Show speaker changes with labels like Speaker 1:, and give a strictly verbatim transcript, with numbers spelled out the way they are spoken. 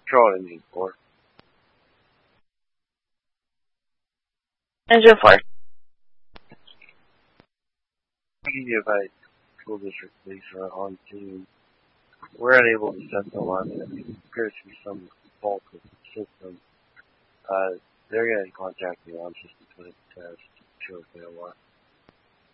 Speaker 1: Control engine four.
Speaker 2: Engine four.
Speaker 1: Gigabyte School District Police are on scene. We're unable to set the alarm. There appears to be some fault with the system. Uh, they're going to contact the alarm system to test to show if they alarm.